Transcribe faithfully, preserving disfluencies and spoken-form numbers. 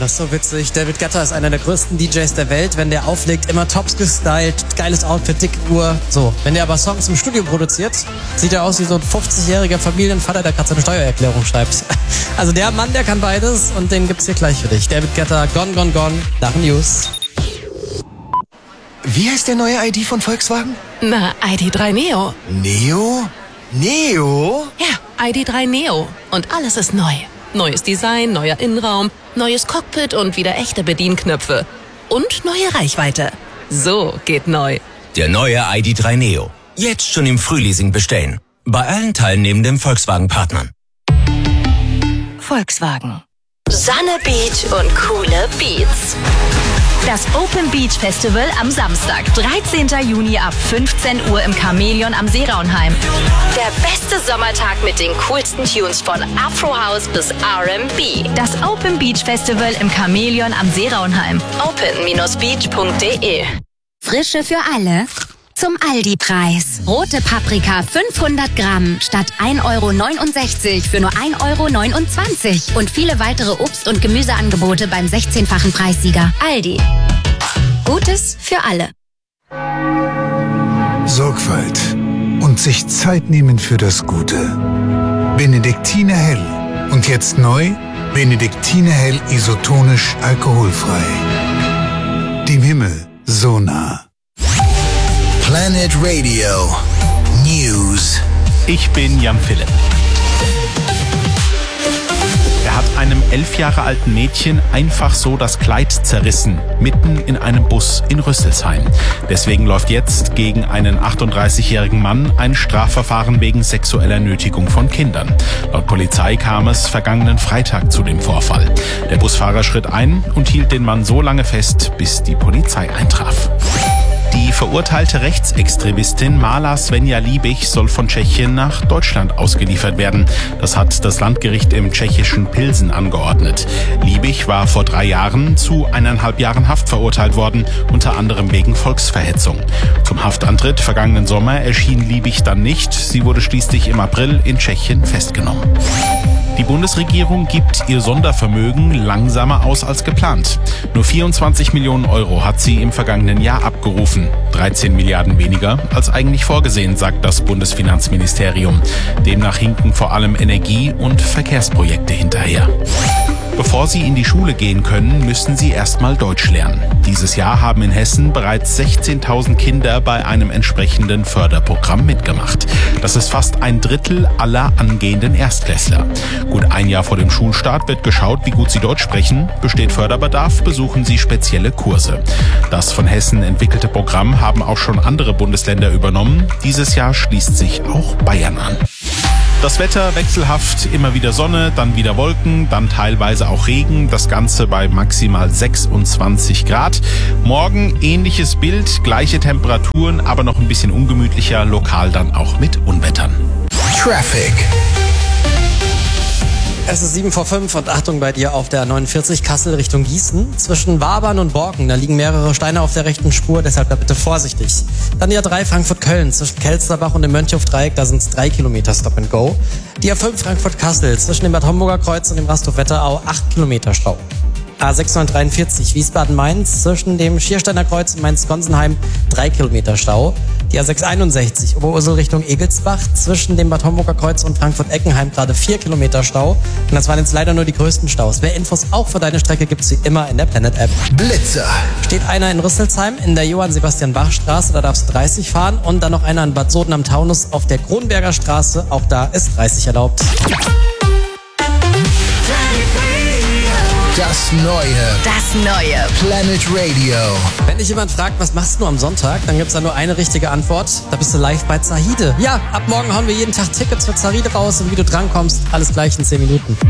das ist so witzig. David Guetta ist einer der größten D Js der Welt. Wenn der auflegt, immer tops gestylt, geiles Outfit, dicke Uhr. So, wenn der aber Songs im Studio produziert, sieht er aus wie so ein fünfzigjähriger Familienvater, der gerade seine Steuererklärung schreibt. Also der Mann, der kann beides und den gibt's hier gleich für dich. David Guetta, Gone, Gone, Gone, nach den News. Wie heißt der neue I D von Volkswagen? Na, I D drei Neo. Neo? Neo? Ja, I D drei Neo. Und alles ist neu. Neues Design, neuer Innenraum, neues Cockpit und wieder echte Bedienknöpfe. Und neue Reichweite. So geht neu. Der neue I D drei Neo. Jetzt schon im Frühleasing bestellen. Bei allen teilnehmenden Volkswagen-Partnern. Volkswagen. Sonne, Beach und coole Beats. Das Open Beach Festival am Samstag, dreizehnten Juni ab fünfzehn Uhr im Chamäleon am Seeraunheim. Der beste Sommertag mit den coolsten Tunes von Afro House bis R and B. Das Open Beach Festival im Chamäleon am Seeraunheim. open Bindestrich beach punkt de. Frische für alle zum Aldi-Preis. Rote Paprika fünfhundert Gramm statt ein Euro neunundsechzig für nur ein Euro neunundzwanzig. Und viele weitere Obst- und Gemüseangebote beim sechzehnfachen Preissieger. Aldi. Gutes für alle. Sorgfalt und sich Zeit nehmen für das Gute. Benediktiner Hell. Und jetzt neu, Benediktiner Hell isotonisch alkoholfrei. Dem Himmel so nah. Planet Radio News. Ich bin Jan Philipp. Er hat einem elf Jahre alten Mädchen einfach so das Kleid zerrissen, mitten in einem Bus in Rüsselsheim. Deswegen läuft jetzt gegen einen achtunddreißigjährigen Mann ein Strafverfahren wegen sexueller Nötigung von Kindern. Laut Polizei kam es vergangenen Freitag zu dem Vorfall. Der Busfahrer schritt ein und hielt den Mann so lange fest, bis die Polizei eintraf. Die verurteilte Rechtsextremistin Mala Svenja Liebig soll von Tschechien nach Deutschland ausgeliefert werden. Das hat das Landgericht im tschechischen Pilsen angeordnet. Liebig war vor drei Jahren zu eineinhalb Jahren Haft verurteilt worden, unter anderem wegen Volksverhetzung. Zum Haftantritt vergangenen Sommer erschien Liebig dann nicht. Sie wurde schließlich im April in Tschechien festgenommen. Die Bundesregierung gibt ihr Sondervermögen langsamer aus als geplant. Nur vierundzwanzig Millionen Euro hat sie im vergangenen Jahr abgerufen. dreizehn Milliarden weniger als eigentlich vorgesehen, sagt das Bundesfinanzministerium. Demnach hinken vor allem Energie- und Verkehrsprojekte hinterher. Bevor sie in die Schule gehen können, müssen sie erstmal Deutsch lernen. Dieses Jahr haben in Hessen bereits sechzehntausend Kinder bei einem entsprechenden Förderprogramm mitgemacht. Das ist fast ein Drittel aller angehenden Erstklässler. Gut ein Jahr vor dem Schulstart wird geschaut, wie gut sie Deutsch sprechen. Besteht Förderbedarf, besuchen sie spezielle Kurse. Das von Hessen entwickelte Programm haben auch schon andere Bundesländer übernommen. Dieses Jahr schließt sich auch Bayern an. Das Wetter wechselhaft, immer wieder Sonne, dann wieder Wolken, dann teilweise auch Regen. Das Ganze bei maximal sechsundzwanzig Grad. Morgen ähnliches Bild, gleiche Temperaturen, aber noch ein bisschen ungemütlicher, lokal dann auch mit Unwettern. Traffic. Es ist sieben vor fünf und Achtung bei dir auf der neunundvierzig Kassel Richtung Gießen. Zwischen Wabern und Borken, da liegen mehrere Steine auf der rechten Spur, deshalb da bitte vorsichtig. Dann die A drei Frankfurt-Köln, zwischen Kelsterbach und dem Mönchhof-Dreieck, da sind es drei Kilometer Stop and Go. Die A fünf Frankfurt-Kassel, zwischen dem Bad Homburger Kreuz und dem Rasthof-Wetterau, acht Kilometer Stau. A sechshundertdreiundvierzig Wiesbaden-Mainz, zwischen dem Schiersteiner Kreuz und Mainz-Gonsenheim, drei Kilometer Stau. Die A sechshunderteinundsechzig Oberursel Richtung Egelsbach, zwischen dem Bad Homburger Kreuz und Frankfurt-Eckenheim gerade vier Kilometer Stau. Und das waren jetzt leider nur die größten Staus. Mehr Infos auch für deine Strecke gibt's wie immer in der Planet-App. Blitzer. Steht einer in Rüsselsheim in der Johann-Sebastian-Bach-Straße, da darfst du dreißig fahren. Und dann noch einer in Bad Soden am Taunus auf der Kronberger Straße, auch da ist dreißig erlaubt. Das Neue. Das Neue. Planet Radio. Wenn dich jemand fragt, was machst du am Sonntag, dann gibt's da nur eine richtige Antwort. Da bist du live bei Zahide. Ja, ab morgen hauen wir jeden Tag Tickets für Zahide raus und wie du drankommst, alles gleich in zehn Minuten.